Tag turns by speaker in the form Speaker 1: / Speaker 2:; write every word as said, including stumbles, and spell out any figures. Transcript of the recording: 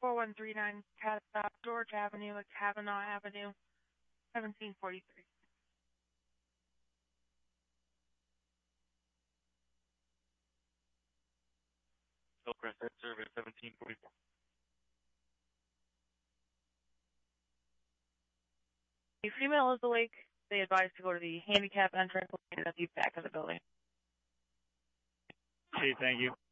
Speaker 1: four one three nine Catastop, George Avenue, at Kavanaugh Avenue, seventeen forty-three.
Speaker 2: Hillcrest Head Service, seventeen forty-four.
Speaker 1: If female is awake, they advise to go to the handicap entrance located at the back of the building.
Speaker 2: Okay, thank you.